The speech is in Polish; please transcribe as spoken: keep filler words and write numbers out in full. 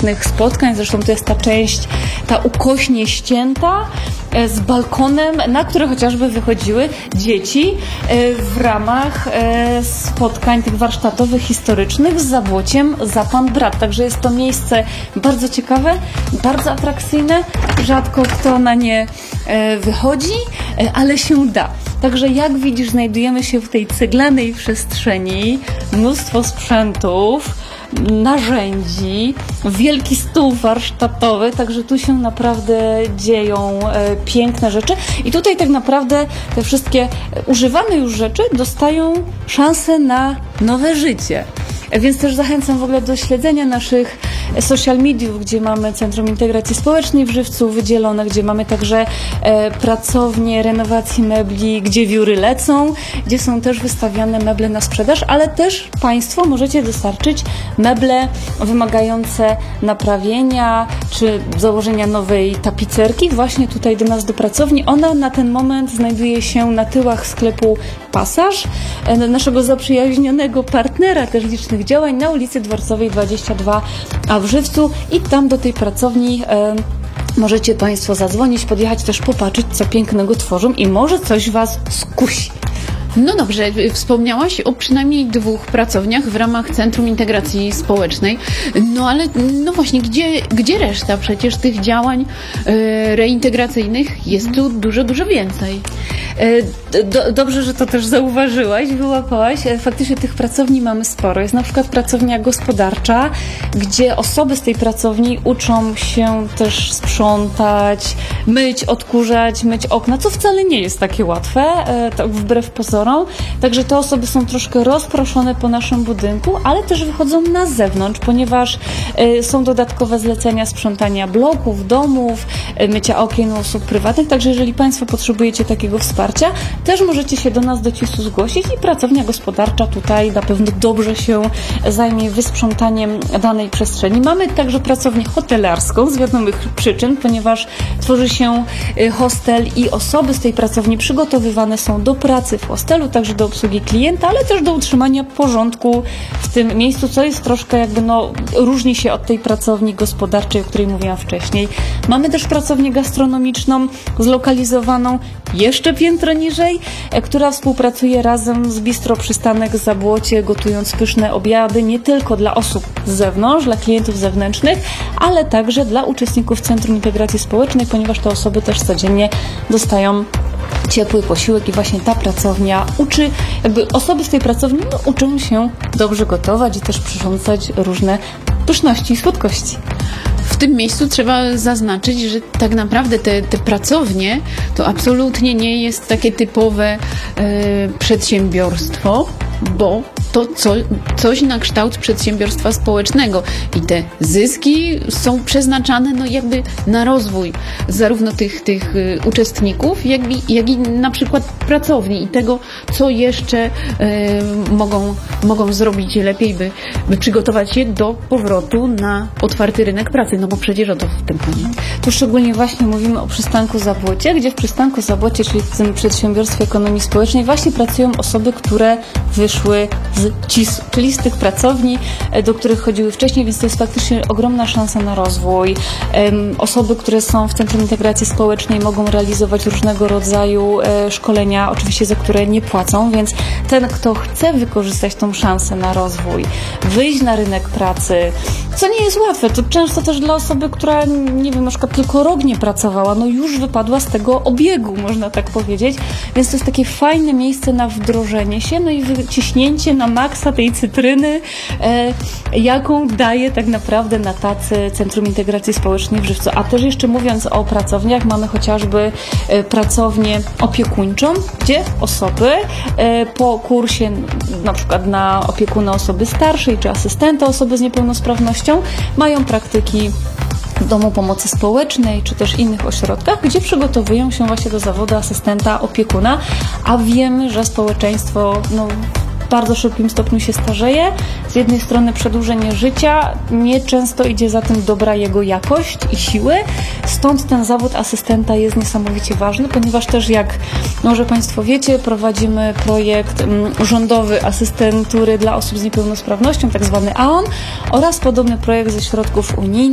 romantycznych spotkań. Zresztą to jest ta część, ta ukośnie ścięta z balkonem, na który chociażby wychodziły dzieci w ramach spotkań tych warsztatowych, historycznych z Zabłociem Za Pan Brat. Także jest to miejsce bardzo ciekawe, bardzo atrakcyjne. Rzadko kto na nie wychodzi, ale się da. Także jak widzisz, znajdujemy się w tej ceglanej przestrzeni, mnóstwo sprzętów, narzędzi, wielki stół warsztatowy, także tu się naprawdę dzieją e, piękne rzeczy i tutaj tak naprawdę te wszystkie używane już rzeczy dostają szansę na nowe życie. Więc też zachęcam w ogóle do śledzenia naszych social mediów, gdzie mamy Centrum Integracji Społecznej w Żywcu wydzielone, gdzie mamy także e, pracownie renowacji mebli, gdzie wióry lecą, gdzie są też wystawiane meble na sprzedaż, ale też Państwo możecie dostarczyć meble wymagające naprawienia czy założenia nowej tapicerki właśnie tutaj do nas, do pracowni. Ona na ten moment znajduje się na tyłach sklepu Pasaż, e, naszego zaprzyjaźnionego partnera też licznych działań na ulicy Dworcowej dwadzieścia dwa a w Żywcu i tam do tej pracowni e, możecie Państwo zadzwonić, podjechać też popatrzeć, co pięknego tworzą i może coś Was skusi. No dobrze, wspomniałaś o przynajmniej dwóch pracowniach w ramach Centrum Integracji Społecznej, no ale no właśnie, gdzie, gdzie reszta? Przecież tych działań e, reintegracyjnych jest tu dużo, dużo więcej. Do, dobrze, że to też zauważyłaś, wyłapałaś. Faktycznie tych pracowni mamy sporo. Jest na przykład pracownia gospodarcza, gdzie osoby z tej pracowni uczą się też sprzątać, myć, odkurzać, myć okna, co wcale nie jest takie łatwe, tak wbrew pozorom. Także te osoby są troszkę rozproszone po naszym budynku, ale też wychodzą na zewnątrz, ponieważ są dodatkowe zlecenia sprzątania bloków, domów, mycia okien u osób prywatnych. Także jeżeli Państwo potrzebujecie takiego wsparcia, też możecie się do nas do cisu zgłosić i pracownia gospodarcza tutaj na pewno dobrze się zajmie wysprzątaniem danej przestrzeni. Mamy także pracownię hotelarską z wiadomych przyczyn, ponieważ tworzy się hostel i osoby z tej pracowni przygotowywane są do pracy w hostelu, także do obsługi klienta, ale też do utrzymania porządku w tym miejscu, co jest troszkę jakby no różni się od tej pracowni gospodarczej, o której mówiłam wcześniej. Mamy też pracownię gastronomiczną zlokalizowaną jeszcze piętro niżej, która współpracuje razem z Bistro Przystanek Zabłocie, gotując pyszne obiady nie tylko dla osób z zewnątrz, dla klientów zewnętrznych, ale także dla uczestników Centrum Integracji Społecznej, ponieważ te osoby też codziennie dostają ciepły posiłek i właśnie ta pracownia uczy, jakby osoby z tej pracowni no, uczą się dobrze gotować i też przyrządzać różne pyszności i słodkości. W tym miejscu trzeba zaznaczyć, że tak naprawdę te, te pracownie to absolutnie nie jest takie typowe e, przedsiębiorstwo, bo to co, coś na kształt przedsiębiorstwa społecznego i te zyski są przeznaczane no jakby na rozwój zarówno tych, tych uczestników, jak i, jak i na przykład pracowni i tego, co jeszcze e, mogą, mogą zrobić lepiej, by, by przygotować się do powrotu na otwarty rynek pracy, no bo przecież o to w tym chodzi. Tu szczególnie właśnie mówimy o przystanku Zabłocie, gdzie w przystanku Zabłocie, czyli w tym przedsiębiorstwie ekonomii społecznej właśnie pracują osoby, które wyszły z C I S-u, czyli z tych pracowni, do których chodziły wcześniej, więc to jest faktycznie ogromna szansa na rozwój. Osoby, które są w Centrum Integracji Społecznej mogą realizować różnego rodzaju szkolenia, oczywiście za które nie płacą, więc ten, kto chce wykorzystać tą szansę na rozwój, wyjść na rynek pracy, co nie jest łatwe, to często też dla osoby, która, nie wiem, na przykład tylko rok nie pracowała, no już wypadła z tego obiegu, można tak powiedzieć, więc to jest takie fajne miejsce na wdrożenie się, no i wyciśnięcie na maksa tej cytryny, e, jaką daje tak naprawdę na tacy Centrum Integracji Społecznej w Żywcu. A też jeszcze mówiąc o pracowniach, mamy chociażby e, pracownię opiekuńczą, gdzie osoby e, po kursie na przykład na opiekuna osoby starszej czy asystenta osoby z niepełnosprawnością mają praktyki w Domu Pomocy Społecznej, czy też innych ośrodkach, gdzie przygotowują się właśnie do zawodu asystenta opiekuna, a wiemy, że społeczeństwo no, w bardzo szybkim stopniu się starzeje. Z jednej strony przedłużenie życia, nieczęsto idzie za tym dobra jego jakość i siły, stąd ten zawód asystenta jest niesamowicie ważny, ponieważ też jak może Państwo wiecie, prowadzimy projekt mm, rządowy asystentury dla osób z niepełnosprawnością, tak zwany A O N oraz podobny projekt ze środków unijnych,